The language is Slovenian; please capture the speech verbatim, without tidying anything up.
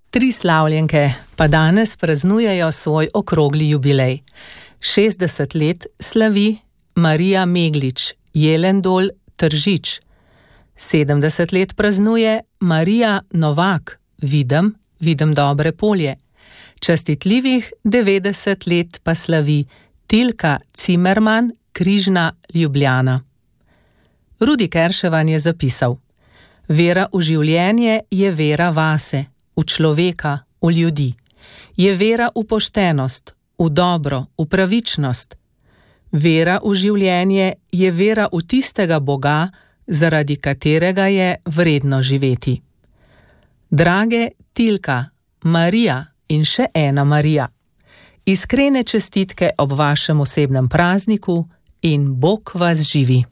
Tri slavljenke pa danes praznujejo svoj okrogli jubilej. šestdeset let slavi Marija Meglič, Jelendol, Tržič. sedemdeset let praznuje Marija Novak, Videm, Videm Dobre Polje. Častitljivih devetdeset let pa slavi Tilka Cimerman, Križna, Ljubljana. Rudi Kerševan je zapisal: Vera v življenje je vera vase, v človeka, v ljudi. Je vera v poštenost, v dobro, v pravičnost. Vera v življenje je vera v tistega Boga, zaradi katerega je vredno živeti. Drage Tilka, Marija in še ena Marija, iskrene čestitke ob vašem osebnem prazniku in Bog vas živi.